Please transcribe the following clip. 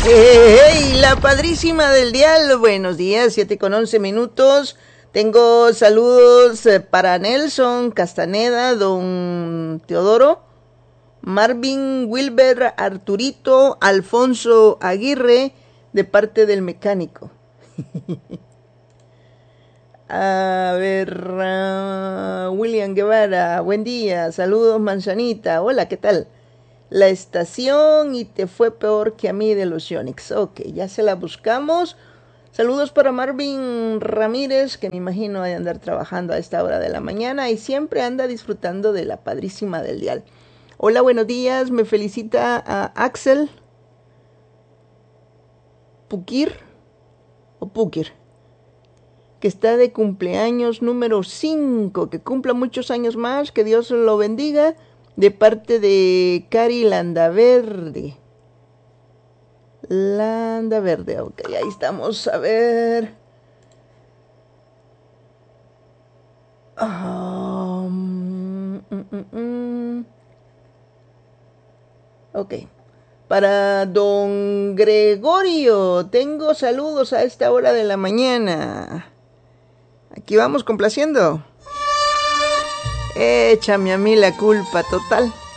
Hey, la padrísima del dial, buenos días, 7:11. Tengo saludos para Nelson Castaneda, don Teodoro, Marvin, Wilber, Arturito, Alfonso Aguirre, de parte del mecánico. A ver, William Guevara, buen día, saludos Manzanita, hola, ¿qué tal? La estación y te fue peor que a mí de los Yonix. Ok, ya se la buscamos. Saludos para Marvin Ramírez, que me imagino ha de andar trabajando a esta hora de la mañana y siempre anda disfrutando de la padrísima del dial. Hola, buenos días, me felicita a Axel Pukir o Pukir, que está de cumpleaños número 5, que cumpla muchos años más, que Dios lo bendiga, de parte de Cari Landaverde. Landaverde, ok, ahí estamos, a ver. Ok, para don Gregorio, tengo saludos a esta hora de la mañana. Aquí vamos complaciendo. Échame a mí la culpa total.